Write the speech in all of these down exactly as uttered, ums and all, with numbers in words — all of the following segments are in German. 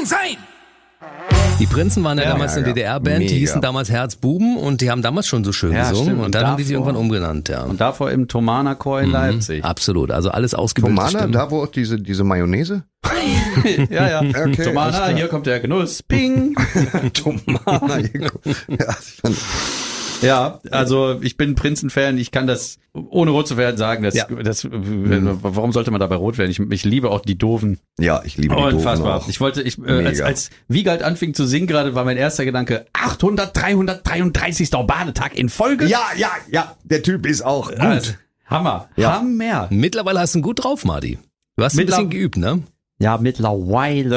Ordnung sein! Die Prinzen waren ja, ja damals ja, eine ja. D D R-Band, die hießen damals Herzbuben und die haben damals schon so schön ja, gesungen stimmt. und, und dann davor, haben die sich irgendwann umgenannt. Ja. Und davor im Thomana-Chor in mhm, Leipzig. Absolut, also alles ausgebildet. Thomana, Stimmen. da wo auch diese, diese Mayonnaise? ja, ja. Okay, Thomana, hier kommt der Genuss. Ping! Thomana, hier kommt. Ja, Ja, also ich bin Prinzen-Fan, ich kann das ohne rot zu werden sagen, dass, ja. das, mhm. warum sollte man dabei rot werden? Ich, ich liebe auch die Doofen. Ja, ich liebe die Unfassbar. Doofen auch. Ich wollte, ich, äh, als, als Wiegald anfing zu singen gerade, war mein erster Gedanke, achthundert, dreihundertdreiunddreißigster Badetag in Folge? Ja, ja, ja, der Typ ist auch gut. Also, Hammer, ja. Hammer. Mittlerweile hast du ihn gut drauf, Marty. Du hast ein bisschen geübt, ne? Ja, mittlerweile.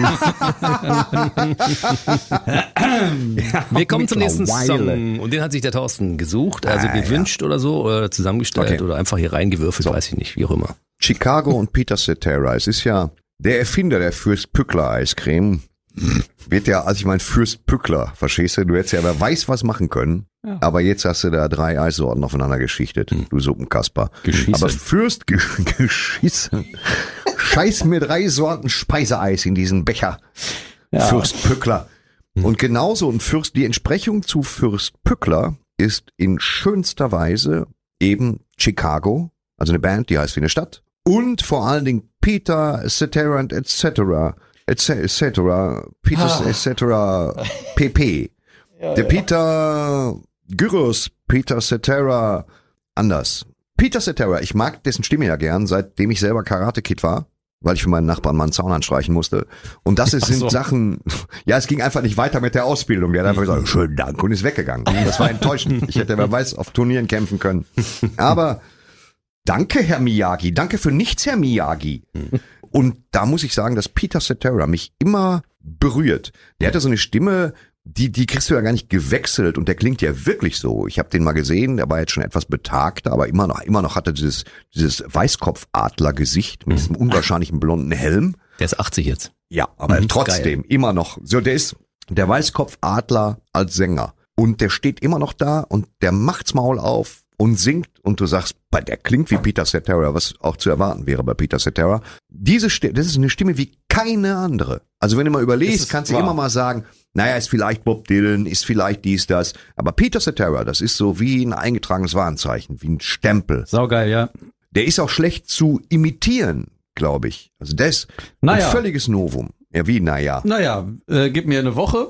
Wir kommen zum nächsten Song und den hat sich der Thorsten gesucht, also ah, gewünscht ja. oder so, oder zusammengestellt okay. oder einfach hier reingewürfelt, so. Weiß ich nicht, wie auch immer. Chicago und Peter Cetera, es ist ja der Erfinder der Fürst Pückler Eiscreme, wird ja, also ich meine Fürst Pückler, verstehst du, du hättest ja wer weiß was machen können, ja. aber jetzt hast du da drei Eissorten aufeinander geschichtet, hm. du Suppenkasper. Geschissen. Aber Fürst ge- geschissen. Scheiß mir drei Sorten Speiseeis in diesen Becher. Ja. Fürst Pückler. Und genauso ein Fürst, die Entsprechung zu Fürst Pückler ist in schönster Weise eben Chicago, also eine Band, die heißt wie eine Stadt. Und vor allen Dingen Peter Cetera und et cetera et cetera Peter et cetera P P. Ja, Der ja. Peter Gyros, Peter Cetera anders. Peter Cetera, ich mag dessen Stimme ja gern, seitdem ich selber Karate-Kid war, weil ich für meinen Nachbarn mal einen Zaun anstreichen musste. Und das ist, sind so. Sachen, ja, es ging einfach nicht weiter mit der Ausbildung. Der hat einfach gesagt, schönen Dank und ist weggegangen. Das war enttäuschend. Ich hätte, wer weiß, auf Turnieren kämpfen können. Aber danke, Herr Miyagi. Danke für nichts, Herr Miyagi. Und da muss ich sagen, dass Peter Cetera mich immer berührt. Der hatte so eine Stimme, die die kriegst du ja gar nicht gewechselt und der klingt ja wirklich so. Ich habe den mal gesehen, der war jetzt schon etwas betagter, aber immer noch immer noch hatte dieses dieses Weißkopfadler-Gesicht mit diesem unwahrscheinlichen blonden Helm. Der ist achtzig jetzt. Ja, aber mhm, trotzdem geil. Immer noch. So, der ist der Weißkopfadler als Sänger und der steht immer noch da und der macht's Maul auf und singt und du sagst, der klingt wie Peter Cetera, was auch zu erwarten wäre bei Peter Cetera. Diese Stimme, das ist eine Stimme wie keine andere. Also wenn du mal überlegst, kannst du immer mal sagen, naja, ist vielleicht Bob Dylan, ist vielleicht dies, das. Aber Peter Cetera, das ist so wie ein eingetragenes Warenzeichen, wie ein Stempel. Saugeil, ja. Der ist auch schlecht zu imitieren, glaube ich. Also das naja. ein völliges Novum. Ja, wie, naja. Naja, äh, gib mir eine Woche.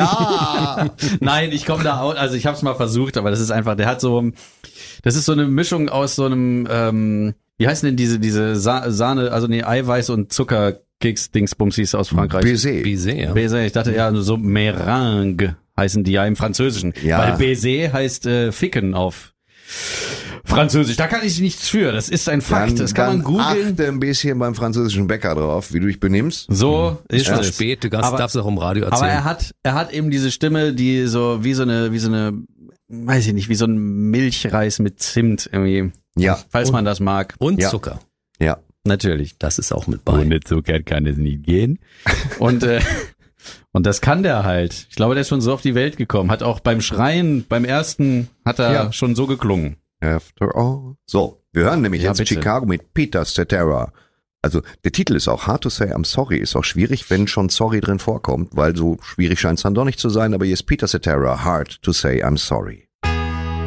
Ja. Nein, ich komme da auch, also ich habe es mal versucht, aber das ist einfach, der hat so, das ist so eine Mischung aus so einem, ähm, wie heißen denn diese, diese Sa- Sahne, also nee, Eiweiß und Zucker Keks, Dingsbumsis aus Frankreich. Baiser. Baiser, ja. Baiser, ich dachte ja, so Meringue heißen die ja im Französischen. Ja. Weil Baiser heißt äh, Ficken auf Französisch. Da kann ich nichts für. Das ist ein Fakt. Dann, das kann dann man googeln. Achte ein bisschen beim französischen Bäcker drauf, wie du dich benimmst. So ist ist schon es. spät. Du kannst, aber, darfst auch im Radio erzählen. Aber er hat, er hat eben diese Stimme, die so wie so eine, wie so eine, weiß ich nicht, wie so ein Milchreis mit Zimt irgendwie. Ja. Falls und, man das mag. Und ja. Zucker. Ja. Natürlich. Das ist auch mit bei. Ohne Zucker kann es nicht gehen. Und äh, und das kann der halt. Ich glaube, der ist schon so auf die Welt gekommen. Hat auch beim Schreien, beim ersten, hat er Ja. schon so geklungen. After all. So, wir hören nämlich Ja, jetzt bitte. Chicago mit Peter Cetera. Also der Titel ist auch Hard to Say I'm Sorry. Ist auch schwierig, wenn schon Sorry drin vorkommt, weil so schwierig scheint es dann doch nicht zu sein. Aber hier ist Peter Cetera, Hard to Say I'm Sorry.